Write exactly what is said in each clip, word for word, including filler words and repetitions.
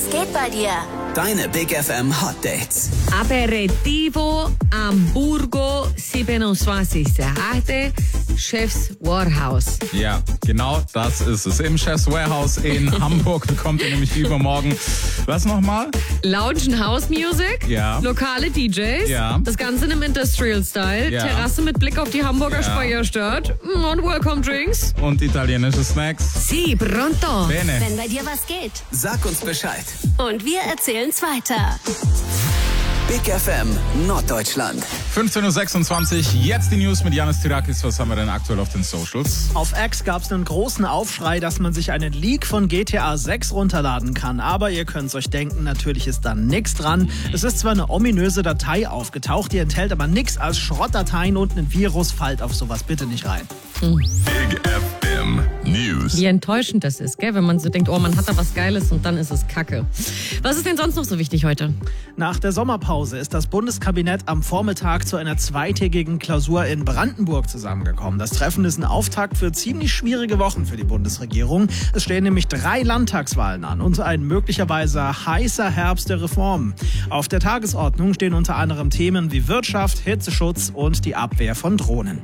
Was geht bei dir? Deine Big F M Hot Dates. Aperitivo Hamburgo siebenundzwanzig. Chef's Warehouse. Ja, genau das ist es. Im Chef's Warehouse in Hamburg bekommt ihr nämlich übermorgen, was nochmal? Lounge and House Music, Ja. lokale D Js, Ja. das Ganze in einem Industrial Style, Ja. Terrasse mit Blick auf die Hamburger Ja. Speicherstadt und Welcome Drinks. Und italienische Snacks. Si, pronto. Bene. Wenn bei dir was geht. Sag uns Bescheid. Und wir erzählen's weiter. Big F M Norddeutschland. fünfzehn Uhr sechsundzwanzig, jetzt die News mit Janis Tirakis. Was haben wir denn aktuell auf den Socials? Auf X gab es einen großen Aufschrei, dass man sich einen Leak von G T A sechs runterladen kann. Aber ihr könnt es euch denken, natürlich ist da nichts dran. Es ist zwar eine ominöse Datei aufgetaucht, die enthält aber nichts als Schrottdateien und ein Virus. Fallt auf sowas bitte nicht rein. Big F M News. Wie enttäuschend das ist, gell? Wenn man so denkt, oh, man hat da was Geiles und dann ist es Kacke. Was ist denn sonst noch so wichtig heute? Nach der Sommerpause ist das Bundeskabinett am Vormittag zu einer zweitägigen Klausur in Brandenburg zusammengekommen. Das Treffen ist ein Auftakt für ziemlich schwierige Wochen für die Bundesregierung. Es stehen nämlich drei Landtagswahlen an und ein möglicherweise heißer Herbst der Reformen. Auf der Tagesordnung stehen unter anderem Themen wie Wirtschaft, Hitzeschutz und die Abwehr von Drohnen.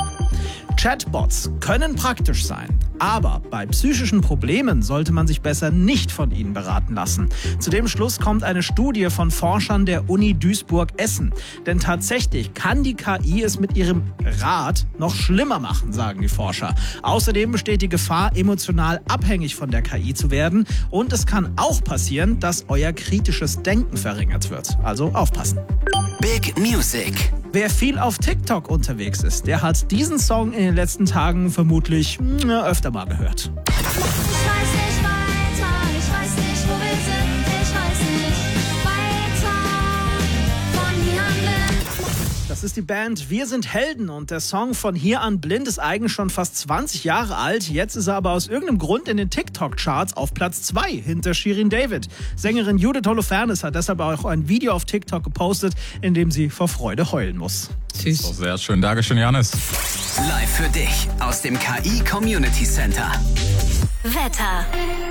Chatbots können praktisch sein, aber bei psychischen Problemen sollte man sich besser nicht von ihnen beraten lassen. Zu dem Schluss kommt eine Studie von Forschern der Uni Duisburg-Essen. Denn tatsächlich kann die K I es mit ihrem Rat noch schlimmer machen, sagen die Forscher. Außerdem besteht die Gefahr, emotional abhängig von der K I zu werden. Und es kann auch passieren, dass euer kritisches Denken verringert wird. Also aufpassen. Big Music. Wer viel auf TikTok unterwegs ist, der hat diesen Song in den letzten Tagen vermutlich mh, öfter mal gehört. Ich weiß nicht weiter, ich weiß nicht, wo wir sind, ich weiß nicht weiter von hier an blind. Das ist die Band Wir sind Helden und der Song Von hier an blind ist eigentlich schon fast zwanzig Jahre alt. Jetzt ist er aber aus irgendeinem Grund in den TikTok-Charts auf Platz zwei hinter Shirin David. Sängerin Judith Holofernes hat deshalb auch ein Video auf TikTok gepostet, in dem sie vor Freude heulen muss. So, sehr schön. Dankeschön, Janis. Live für dich aus dem K I Community Center. Wetter.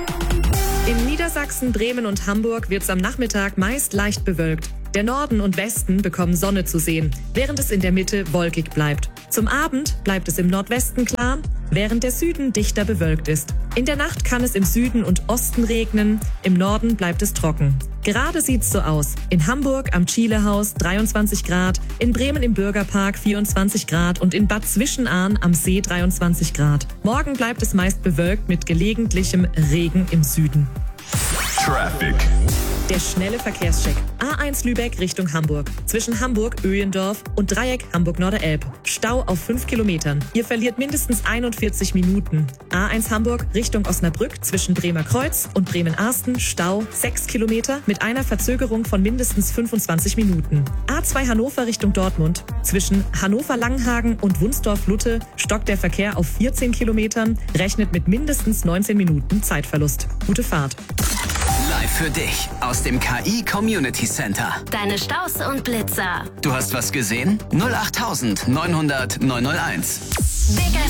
In Niedersachsen, Bremen und Hamburg wird es am Nachmittag meist leicht bewölkt. Der Norden und Westen bekommen Sonne zu sehen, während es in der Mitte wolkig bleibt. Zum Abend bleibt es im Nordwesten klar, während der Süden dichter bewölkt ist. In der Nacht kann es im Süden und Osten regnen, im Norden bleibt es trocken. Gerade sieht's so aus. In Hamburg am Chilehaus dreiundzwanzig Grad, in Bremen im Bürgerpark vierundzwanzig Grad und in Bad Zwischenahn am See dreiundzwanzig Grad. Morgen bleibt es meist bewölkt mit gelegentlichem Regen im Süden. Traffic. Der schnelle Verkehrscheck. A eins Lübeck Richtung Hamburg. Zwischen Hamburg, Öhlendorf und Dreieck Hamburg-Norderelb. Stau auf fünf Kilometern. Ihr verliert mindestens einundvierzig Minuten. A eins Hamburg Richtung Osnabrück zwischen Bremer Kreuz und Bremen-Arsten. Stau sechs Kilometer mit einer Verzögerung von mindestens fünfundzwanzig Minuten. A zwei Hannover Richtung Dortmund. Zwischen Hannover-Langenhagen und Wunsdorf-Lutte stockt der Verkehr auf vierzehn Kilometern. Rechnet mit mindestens neunzehn Minuten Zeitverlust. Gute Fahrt. Live für dich aus dem K I Community Center. Deine Staus und Blitzer. Du hast was gesehen? null acht neunhundert neunhunderteins. Big